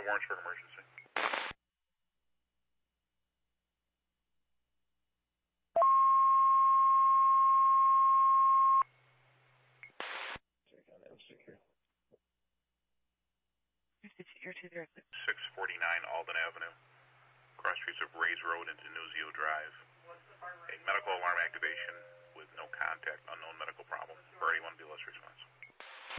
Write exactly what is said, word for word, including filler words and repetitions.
Warrensburg emergency. six forty-nine Alden Avenue. Cross streets of Rays Road into New